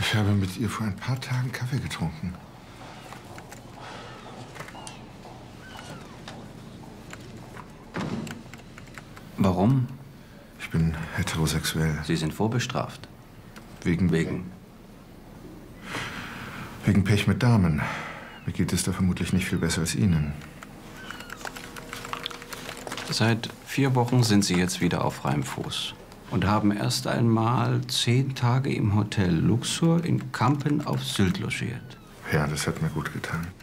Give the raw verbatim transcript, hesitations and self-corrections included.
Ich habe mit ihr vor ein paar Tagen Kaffee getrunken. Warum? Ich bin heterosexuell. Sie sind vorbestraft. Wegen? Wegen? Wegen Pech mit Damen. Mir geht es da vermutlich nicht viel besser als Ihnen. Seit vier Wochen sind Sie jetzt wieder auf freiem Fuß und haben erst einmal zehn Tage im Hotel Luxor in Kampen auf Sylt logiert. Ja, das hat mir gut getan.